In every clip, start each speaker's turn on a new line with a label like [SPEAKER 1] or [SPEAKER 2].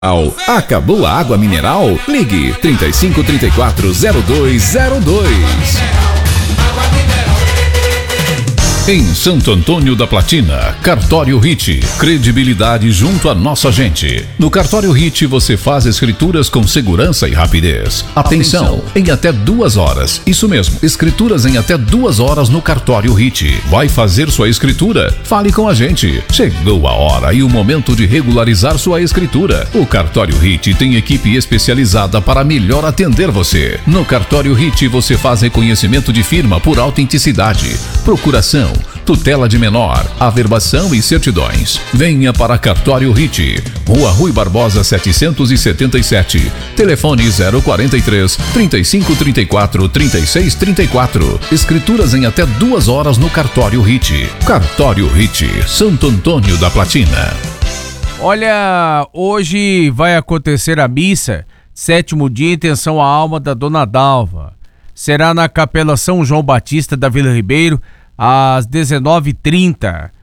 [SPEAKER 1] Acabou a água mineral? Ligue 3534-0202. Em Santo Antônio da Platina, Cartório Hit, credibilidade junto à nossa gente. No Cartório Hit você faz escrituras com segurança e rapidez. Atenção, em até 2 horas. Isso mesmo, escrituras em até 2 horas no Cartório Hit. Vai fazer sua escritura? Fale com a gente. Chegou a hora e o momento de regularizar sua escritura. O Cartório Hit tem equipe especializada para melhor atender você. No Cartório Hit você faz reconhecimento de firma por autenticidade, procuração, tutela de menor, averbação e certidões. Venha para Cartório Hit, Rua Rui Barbosa 777, telefone 043 3534 3634. Escrituras em até 2 horas no Cartório Hit. Cartório Hit, Santo Antônio da Platina.
[SPEAKER 2] Olha, hoje vai acontecer a missa, 7º dia, intenção à alma da Dona Dalva. Será na Capela São João Batista da Vila Ribeiro, às 19h30,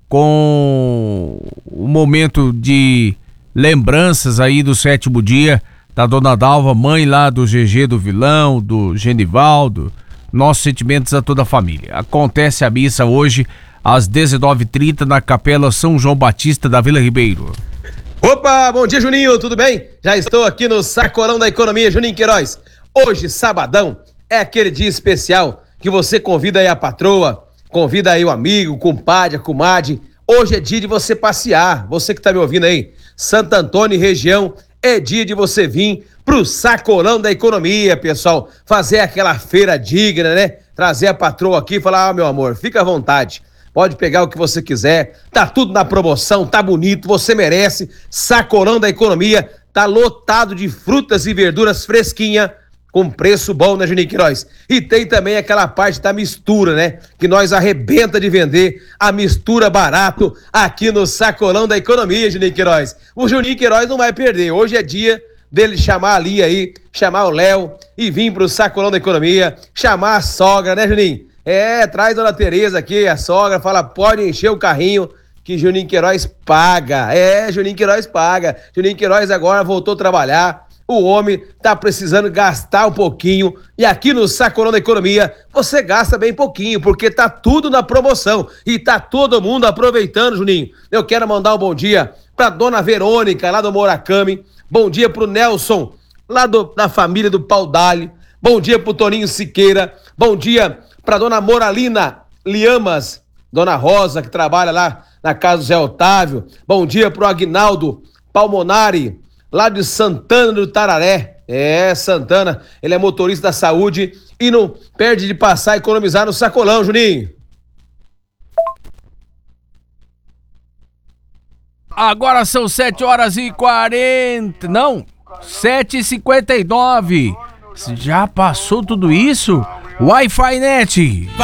[SPEAKER 2] com o momento de lembranças aí do 7º dia da Dona Dalva, mãe lá do GG do Vilão, do Genivaldo. Nossos sentimentos a toda a família. Acontece a missa hoje às 19h30 na Capela São João Batista da Vila Ribeiro.
[SPEAKER 3] Opa, bom dia, Juninho, tudo bem? Já estou aqui no Sacolão da Economia, Juninho Queiroz. Hoje, sabadão, é aquele dia especial que você convida aí a patroa, convida aí o amigo, o compadre, a comadre. Hoje é dia de você passear. Você que tá me ouvindo aí, Santo Antônio e região, é dia de você vir pro Sacolão da Economia, pessoal. Fazer aquela feira digna, né? Trazer a patroa aqui e falar, meu amor, fica à vontade. Pode pegar o que você quiser. Tá tudo na promoção, tá bonito, você merece. Sacolão da Economia tá lotado de frutas e verduras fresquinha, com preço bom, né, Juninho Queiroz? E tem também aquela parte da mistura, né? Que nós arrebenta de vender a mistura barato aqui no Sacolão da Economia, Juninho Queiroz. O Juninho Queiroz não vai perder. Hoje é dia dele chamar ali aí, chamar o Léo e vir pro Sacolão da Economia, chamar a sogra, né, Juninho? Traz a Dona Tereza aqui, a sogra, fala, pode encher o carrinho que Juninho Queiroz paga. Juninho Queiroz paga. Juninho Queiroz agora voltou a trabalhar. O homem tá precisando gastar um pouquinho e aqui no Sacolão da Economia você gasta bem pouquinho porque tá tudo na promoção e tá todo mundo aproveitando, Juninho. Eu quero mandar um bom dia pra Dona Verônica lá do Moracami, bom dia pro Nelson lá da família do Paudalho, bom dia pro Toninho Siqueira, bom dia pra Dona Moralina Liamas, Dona Rosa que trabalha lá na casa do Zé Otávio, bom dia pro Aguinaldo Palmonari, lá de Santana do Tararé. Santana, ele é motorista da saúde e não perde de passar e economizar no Sacolão, Juninho.
[SPEAKER 2] Agora são 7h40, não, 7h59. Já passou tudo isso? Wi-Fi Net.